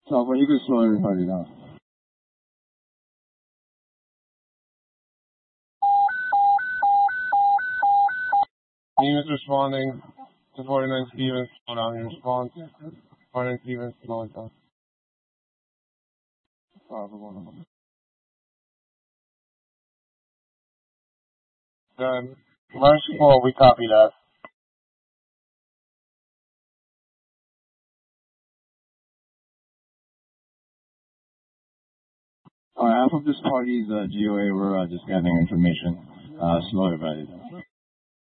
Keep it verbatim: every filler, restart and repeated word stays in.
Alpha, you can slow everybody down. Team is responding to forty-nine Stevens. Slow down your response. forty-nine Stevens, slow it down. Good. March four, we copy that. Uh, half of this party's uh, G O A, we're uh, just gathering information. Uh, slow everybody down.